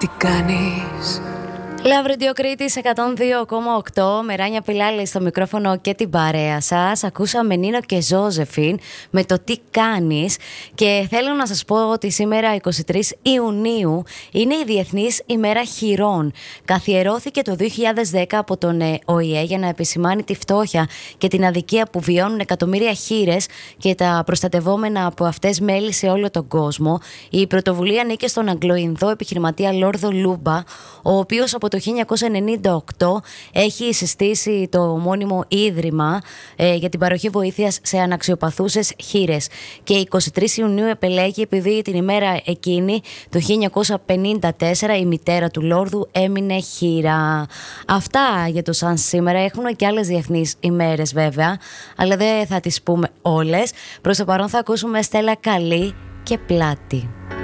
Τι κάνεις? Love Radio Κρήτης 102,8. Μεράνια Πιλάλη στο μικρόφωνο και την παρέα σας. Ακούσαμε Νίνο και Ζώζεφιν με το τι κάνεις. Και θέλω να σας πω ότι σήμερα 23 Ιουνίου είναι η Διεθνής ημέρα χειρών. Καθιερώθηκε το 2010 από τον ΟΗΕ για να επισημάνει τη φτώχεια και την αδικία που βιώνουν εκατομμύρια χήρες και τα προστατευόμενα από αυτές μέλη σε όλο τον κόσμο. Η πρωτοβουλία ανήκει στον Αγγλοϊνδό επιχειρηματία Λόρδο Λούμπα, ο οποίος από το 1998 έχει συστήσει το ομώνυμο ίδρυμα για την παροχή βοήθειας σε αναξιοπαθούσες χήρες. Και 23 Ιουνίου επελέγει επειδή την ημέρα εκείνη το 1954 η μητέρα του Λόρδου έμεινε χήρα. Αυτά για το σαν σήμερα. Έχουν και άλλες διεθνείς ημέρες βέβαια, αλλά δεν θα τις πούμε όλες. Προς το παρόν θα ακούσουμε Στέλλα Καλή και Πλάτη.